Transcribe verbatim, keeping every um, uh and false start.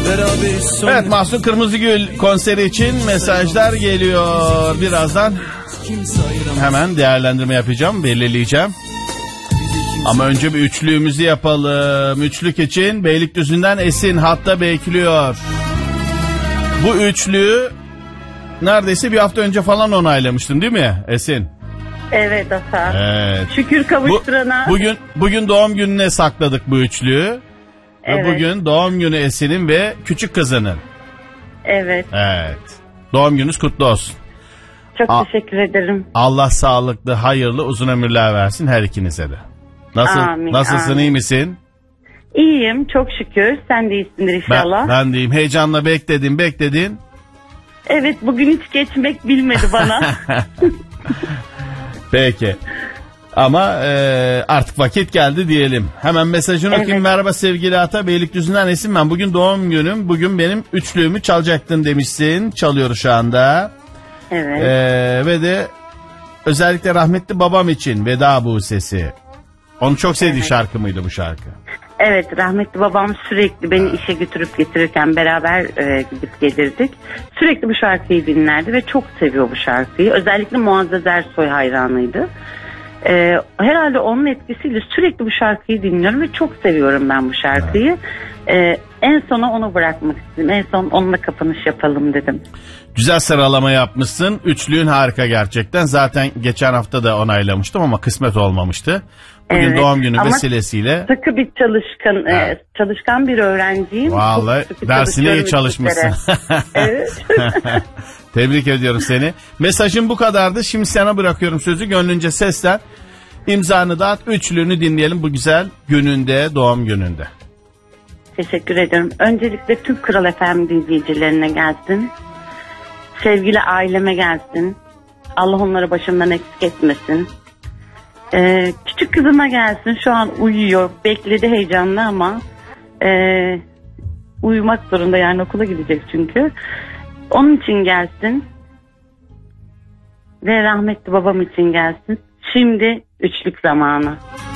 Evet, Mahsun Kırmızıgül konseri için mesajlar geliyor. Birazdan hemen değerlendirme yapacağım, belirleyeceğim. Ama önce bir üçlüğümüzü yapalım. Üçlük için Beylikdüzü'nden Esin hatta bekliyor. Bu üçlüyü neredeyse bir hafta önce falan onaylamıştım değil mi Esin? Evet Hasan. Evet. Şükür kavuşturana. Bu, bugün bugün doğum gününe sakladık bu üçlüyü. Evet. Ve bugün doğum günü Esin'in ve küçük kızının. Evet. Evet. Doğum gününüz kutlu olsun. Çok A- teşekkür ederim. Allah sağlıklı, hayırlı, uzun ömürler versin her ikinize de. Nasıl? Amin, Nasılsın, amin. iyi misin? İyiyim çok şükür. Sen de iyisindir inşallah. Ben, ben deyim. Heyecanla bekledin, bekledin. Evet, bugün hiç geçmek bilmedi bana. Peki. Ama e, artık vakit geldi diyelim. Hemen mesajını okuyayım. Evet. Merhaba sevgili Ata, Beylikdüzü'nden Esin ben. Bugün doğum günüm. Bugün benim üçlüğümü çalacaktın demişsin. Çalıyor şu anda. Evet. E, ve de özellikle rahmetli babam için Veda Buse'si. Onun çok sevdiği Evet. şarkı mıydı bu şarkı? Evet, rahmetli babam sürekli beni işe götürüp getirirken beraber e, gidip gelirdik. Sürekli bu şarkıyı dinlerdi ve çok seviyor bu şarkıyı. Özellikle Muazzez Ersoy hayranıydı. E, herhalde onun etkisiyle sürekli bu şarkıyı dinliyorum ve çok seviyorum ben bu şarkıyı. E, en sona onu bırakmak istedim. En son onunla kapanış yapalım dedim. Güzel sıralama yapmışsın. Üçlüğün harika gerçekten. Zaten geçen hafta da onaylamıştım ama kısmet olmamıştı. Bugün Evet, doğum günü ama vesilesiyle. sıkı bir çalışkan, Evet. e, çalışkan bir öğrenciyim. Vallahi Çok sıkı dersine iyi çalışıyorum çalışmışsın. Evet. Tebrik ediyorum seni. Mesajım bu kadardı. Şimdi sana bırakıyorum sözü. Gönlünce seslen. İmzanı dağıt. Üçlüğünü dinleyelim bu güzel gününde, doğum gününde. Teşekkür ederim. Öncelikle tüm Kral F M dinleyicilerine gelsin. Sevgili aileme gelsin. Allah onları başımdan eksik etmesin. Ee, küçük kızıma gelsin. Şu an uyuyor. Bekledi heyecanlı ama e, uyumak zorunda, yani okula gidecek çünkü. Onun için gelsin. Ve rahmetli babam için gelsin. Şimdi üçlük zamanı.